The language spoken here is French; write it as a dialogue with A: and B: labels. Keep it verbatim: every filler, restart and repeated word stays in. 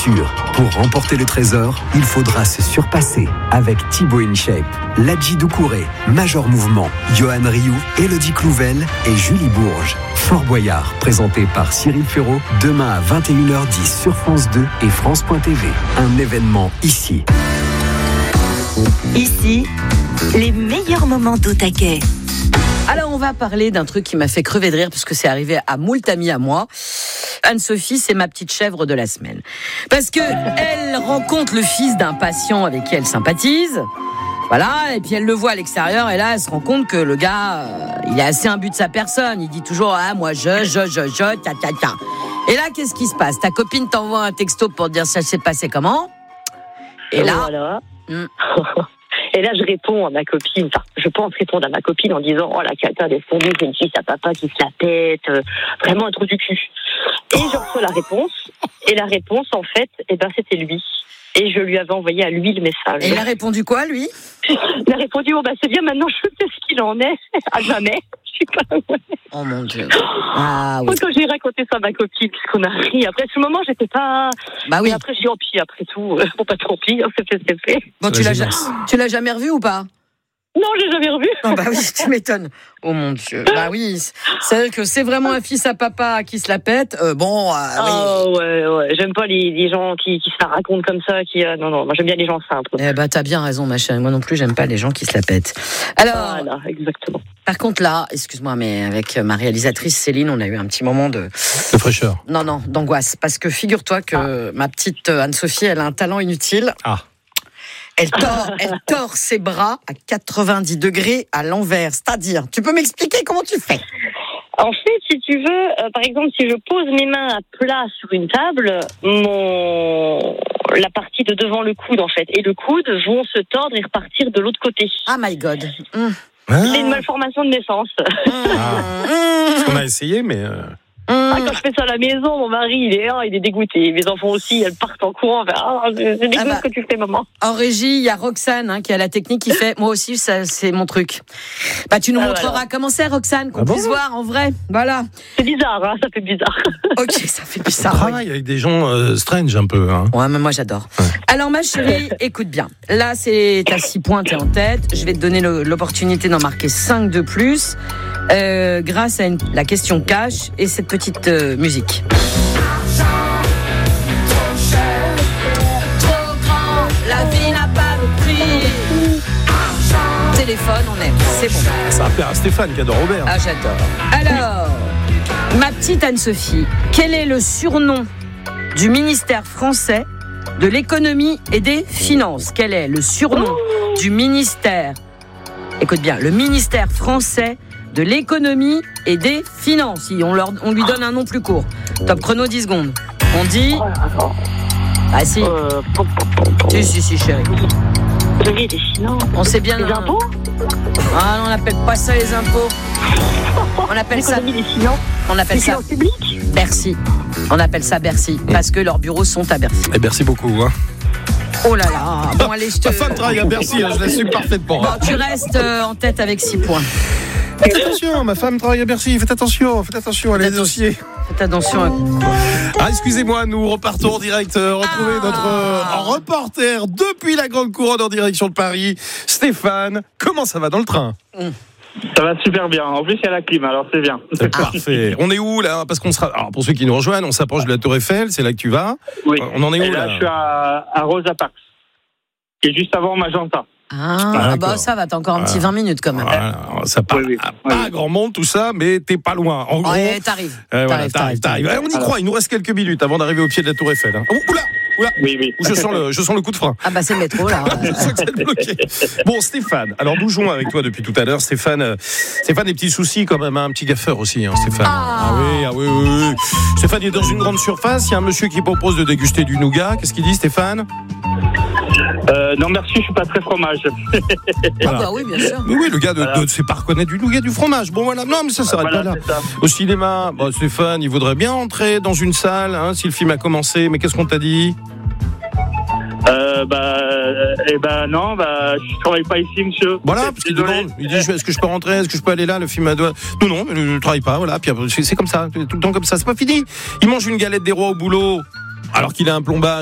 A: sûr, pour remporter le trésor, il faudra se surpasser avec Thibaut InShape, Ladji Doucouré, Major Mouvement, Johan Rioux, Élodie Clouvel et Julie Bourges. Fort Boyard, présenté par Cyril Ferraud, demain à vingt et une heures dix sur France deux et France point T V. Un événement ici.
B: Ici, les meilleurs moments d'Au Taquet.
C: Alors, on va parler d'un truc qui m'a fait crever de rire parce que c'est arrivé à moult amis à moi. Anne-Sophie, c'est ma petite chèvre de la semaine. Parce que elle rencontre le fils d'un patient avec qui elle sympathise. Voilà, et puis elle le voit à l'extérieur et là, elle se rend compte que le gars, euh, il est assez imbu de sa personne. Il dit toujours, ah, moi, je, je, je, je, ta, ta, ta. Et là, qu'est-ce qui se passe? Ta copine t'envoie un texto pour te dire ça s'est passé comment? Et là...
D: Voilà.
C: Hmm.
D: Et là, je réponds à ma copine, enfin, je pense répondre à ma copine en disant, oh, la cata des fondus, c'est une fille, sa papa qui se la pète, euh, vraiment un trou du cul. Et je reçois la réponse, et la réponse, en fait, eh ben, c'était lui. Et je lui avais envoyé à lui le message.
C: Et il a répondu quoi, lui?
D: Il a répondu, oh, bah, c'est bien, maintenant, je sais ce qu'il en est, à jamais. Je sais pas, ouais.
C: Oh mon Dieu. Ah oui.
D: Moi, quand j'ai raconté ça à ma copine, puisqu'on a ri, après ce moment, j'étais pas.
C: Bah oui.
D: Et après, j'ai dit, oh, puis après tout, euh, bon, pas tant pis, hein, c'est fait, c'est fait.
C: Bon, tu l'as, ja- tu l'as jamais revu ou pas?
D: Non, je l'ai jamais revu.
C: Oh bah oui, tu m'étonnes. Oh mon Dieu. Bah oui, c'est vrai que c'est vraiment un fils à papa qui se la pète. Euh, bon, euh, oui.
D: Oh ouais, ouais. J'aime pas les, les gens qui, qui se la racontent comme ça. Qui, euh, non, non, moi j'aime bien les gens simples.
C: Eh bah t'as bien raison, ma chérie. Moi non plus, j'aime pas les gens qui se la pètent. Alors,
D: voilà, exactement.
C: Par contre là, excuse-moi, mais avec ma réalisatrice Céline, on a eu un petit moment de...
E: De fraîcheur.
C: Non, non, d'angoisse. Parce que figure-toi que ah. ma petite Anne-Sophie, elle a un talent inutile.
E: Ah.
C: Elle tord, elle tord ses bras à quatre-vingt-dix degrés à l'envers. C'est-à-dire, tu peux m'expliquer comment tu fais?
D: En fait, si tu veux, euh, par exemple, si je pose mes mains à plat sur une table, mon... la partie de devant le coude, en fait, et le coude vont se tordre et repartir de l'autre côté.
C: Ah my God. Mmh.
E: Ah.
D: C'est une malformation de naissance.
C: Mmh.
E: Ah. On a essayé, mais... Euh...
D: Ah, quand je fais ça à la maison, mon mari, il est, oh, il est dégoûté. Mes enfants aussi, elles partent en courant. Ah, c'est dégoûté ah bah, ce que tu fais, maman.
C: En régie, il y a Roxane hein, qui a la technique qui fait. Moi aussi, ça, c'est mon truc. Bah, tu nous ah, montreras voilà. comment c'est, Roxane, qu'on ah puisse bon voir en vrai. Voilà.
D: C'est bizarre, hein, ça fait bizarre.
C: Ok, ça fait bizarre.
E: On travaille oui. avec des gens euh, strange un peu. Hein.
C: Ouais, mais moi j'adore. Ouais. Alors, ma chérie, écoute bien. Là, c'est t'as six points, t'es en tête. Je vais te donner le, l'opportunité d'en marquer cinq de plus. Euh, grâce à une, la question cash et cette petite euh, musique. Argent, trop cher, trop grand, la vie n'a pas de prix. Argent, téléphone, on aime, c'est bon.
E: Ça va plaire à Stéphane qui adore Robert.
C: Ah, j'adore. Alors, ma petite Anne-Sophie, quel est le surnom du ministère français de l'économie et des finances? Quel est le surnom du ministère, écoute bien, le ministère français de l'économie et des finances. On, leur, on lui donne un nom plus court. Top chrono, dix secondes. On dit... Ah si. Euh, si, si, si, chérie.
D: L'économie et des finances.
C: On sait bien...
D: Les impôts?
C: Ah, on n'appelle pas ça les impôts. On appelle ça...
D: L'économie des finances.
C: On appelle ça...
D: publiques.
C: Bercy. On appelle ça Bercy. Parce que leurs bureaux sont à Bercy.
E: Et Bercy beaucoup, hein.
C: Oh là là. Bon, allez, je te...
E: Ma femme travaille à Bercy, hein, je l'assume parfaitement.
C: Bon, tu restes euh, en tête avec six points.
E: Faites attention, ma femme travaille à Bercy, faites attention, faites attention à les dossiers.
C: Faites attention. À...
E: Ah, excusez-moi, nous repartons en direct, euh, retrouver ah. notre euh, reporter depuis la Grande Couronne en direction de Paris, Stéphane. Comment ça va dans le train?
C: mmh.
F: Ça va super bien. En plus, il y a la clim, alors c'est bien.
E: C'est parfait. On est où là? Parce qu'on sera. Alors pour ceux qui nous rejoignent, on s'approche de la Tour Eiffel. C'est là que tu vas.
F: Oui.
E: On en est
F: Et
E: où là,
F: là? Je suis à, à Rosa Parks, qui est juste avant Magenta.
C: Ah, ah bah ça va, t'as encore un petit vingt minutes quand même.
E: Voilà. Ça part oui, oui. pas oui. grand monde tout ça, mais t'es pas loin. En gros,
C: ouais, t'arrives.
E: Euh, voilà,
C: t'arrives, t'arrives,
E: t'arrives. t'arrives. On y Alors. croit. Il nous reste quelques minutes avant d'arriver au pied de la Tour Eiffel. Hein. Oula, oula.
F: Oui, oui.
E: Je sens le, je sens le coup de frein.
C: Ah bah c'est le métro là.
E: Je sens que c'est bloqué. Bon, Stéphane. Alors bougeons avec toi depuis tout à l'heure, Stéphane. Euh, Stéphane, des petits soucis quand même, hein, un petit gaffeur aussi, hein, Stéphane.
C: Ah.
E: ah oui, ah oui, oui, oui. Stéphane il est dans une grande surface. Il y a un monsieur qui propose de déguster du nougat. Qu'est-ce qu'il dit, Stéphane?
F: Euh, non merci, je suis pas très fromage.
C: Voilà. Ah bah oui, bien sûr.
E: Mais oui, le gars ne voilà. sait pas reconnaître du nougat, du fromage. Bon voilà, non mais ça s'arrête voilà, pas là. Ça. Au cinéma, bon, Stéphane, il voudrait bien entrer dans une salle, hein, si le film a commencé. Mais qu'est-ce qu'on t'a dit?
F: Euh, bah, eh ben non, bah, je travaille pas ici, monsieur.
E: Voilà, parce qu'il demande, il dit, est-ce que je peux rentrer, est-ce que je peux aller là, le film a doit. Non, non, je ne travaille pas, voilà. Puis c'est comme ça, tout le temps comme ça, c'est pas fini. Il mange une galette des rois au boulot, alors qu'il a un plombage.